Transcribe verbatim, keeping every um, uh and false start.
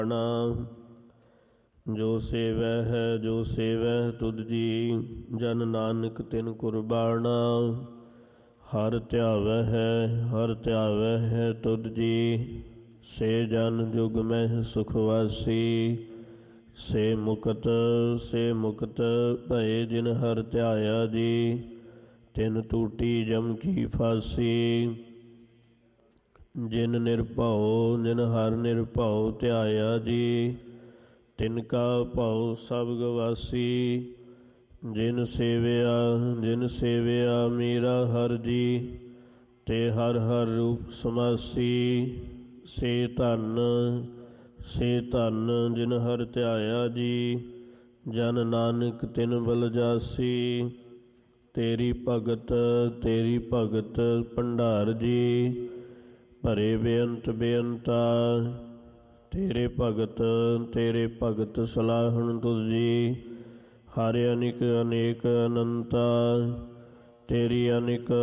ਜੋ ਸੇਵੈ ਹੈ ਜੋ ਸੇਵੈ ਤੁਧ ਜੀ, ਜਨ ਨਾਨਕ ਤਿਨ ਕੁਰਬਾਨਾ। ਹਰ ਧਿਆਵੈ ਹੈ ਹਰ ਧਿਆਵੈ ਹੈ ਤੁਧ ਜੀ, ਸੇ ਜਨ ਜੁਗ ਮਹਿ ਸੁਖ ਵਾਸੀ। ਸੇ ਮੁਕਤ ਸੇ ਮੁਕਤ ਭਏ ਜਿਨ ਹਰ ਧਿਆਇਆ ਜੀ, ਤਿਨ ਟੂਟੀ ਜਮ ਕੀ ਫਾਸੀ। ਜਿਨ ਨਿਰਭਉ ਜਿਨ ਹਰ ਨਿਰਭਉ ਧਿਆਇਆ ਜੀ, ਤਿਨ ਕਾ ਭਉ ਸਭ ਗਵਾਸੀ। ਜਿਨ ਸੇਵਿਆ ਜਿਨ ਸੇਵਿਆ ਮੇਰਾ ਹਰ ਜੀ, ਤੇ ਹਰ ਹਰ ਰੂਪ ਸਮਾਸੀ। ਸੇ ਧਨ ਸੇ ਧਨ ਜਿਨ ਹਰ ਧਿਆਇਆ ਜੀ, ਜਨ ਨਾਨਕ ਤਿਨ ਬਲ ਜਾਸੀ। ਤੇਰੀ ਭਗਤ ਤੇਰੀ ਭਗਤ ਭੰਡਾਰ ਜੀ, ਭਰੇ ਬੇਅੰਤ ਬੇਅੰਤਾ। ਤੇਰੇ ਭਗਤ ਤੇਰੇ ਭਗਤ ਸਲਾਹਣ ਤੁਧ ਜੀ, ਹਰਿ ਅਨਿਕ ਅਨੇਕ ਅਨੰਤਾ। ਤੇਰੀ ਅਨਿਕ